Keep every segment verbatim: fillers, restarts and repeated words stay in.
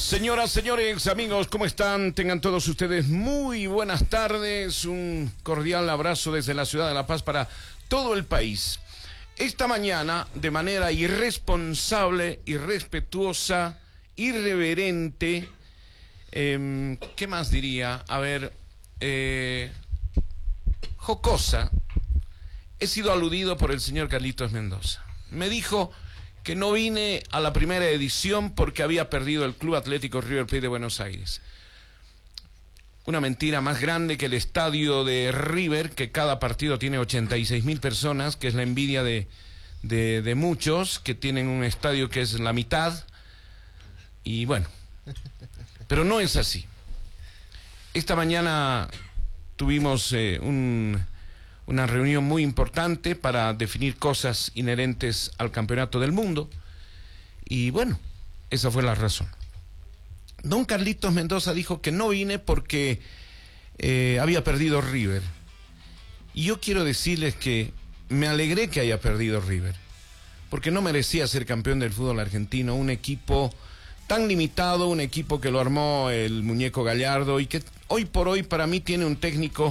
Señoras, señores, amigos, ¿cómo están? Tengan todos ustedes muy buenas tardes. Un cordial abrazo desde la ciudad de La Paz para todo el país. Esta mañana, de manera irresponsable, irrespetuosa, irreverente, eh, ¿qué más diría? A ver, eh, jocosa, he sido aludido por el señor Carlitos Mendoza. Me dijo que no vine a la primera edición porque había perdido el Club Atlético River Plate de Buenos Aires. Una mentira más grande que el estadio de River, que cada partido tiene ochenta y seis mil personas, que es la envidia de, de, de muchos, que tienen un estadio que es la mitad. Y bueno, pero no es así. Esta mañana tuvimos eh, un... una reunión muy importante para definir cosas inherentes al campeonato del mundo. Y bueno, esa fue la razón. Don Carlitos Mendoza dijo que no vine porque eh, había perdido River. Y yo quiero decirles que me alegré que haya perdido River, porque no merecía ser campeón del fútbol argentino, un equipo tan limitado, un equipo que lo armó el muñeco Gallardo y que hoy por hoy para mí tiene un técnico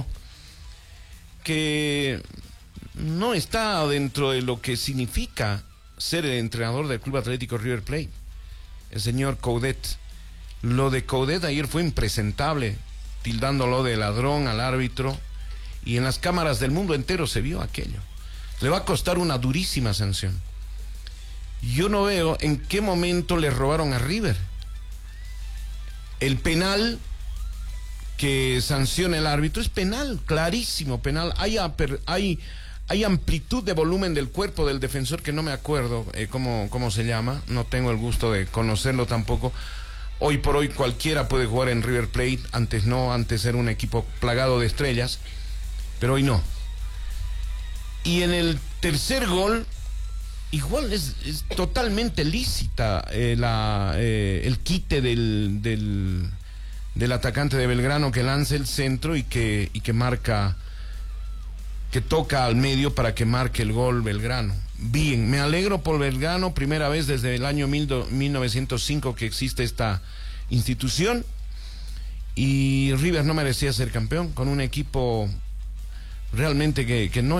que no está dentro de lo que significa ser el entrenador del Club Atlético River Plate, el señor Coudet. Lo de Coudet ayer fue impresentable, tildándolo de ladrón al árbitro, y en las cámaras del mundo entero se vio aquello. Le va a costar una durísima sanción. Yo no veo en qué momento le robaron a River. El penal que sanciona el árbitro es penal, clarísimo penal. Hay, hay, hay amplitud de volumen del cuerpo del defensor que no me acuerdo eh, cómo, cómo se llama, no tengo el gusto de conocerlo tampoco. Hoy por hoy cualquiera puede jugar en River Plate, antes no, antes era un equipo plagado de estrellas, pero hoy no. Y en el tercer gol, igual es, es totalmente lícita eh, la, eh, el quite del... del del atacante de Belgrano, que lanza el centro y que, y que marca, que toca al medio para que marque el gol Belgrano. Bien, me alegro por Belgrano, primera vez desde el año mil novecientos cinco que existe esta institución, y River no merecía ser campeón con un equipo realmente que, que no